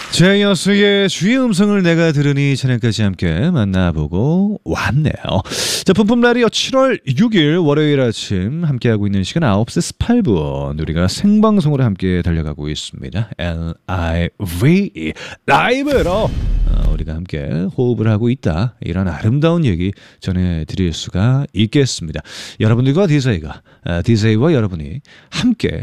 제이어스의 주의 음성을 내가 들으니 찬양까지 함께 만나보고 왔네요. 자, 뿜뿜 라디오 7월 6일 월요일 아침 함께하고 있는 시간 9시 18분 우리가 생방송으로 함께 달려가고 있습니다. L-I-V-E 라이브로 우리가 함께 호흡을 하고 있다. 이런 아름다운 얘기 전해드릴 수가 있겠습니다. 여러분들과 DJ와 여러분이 함께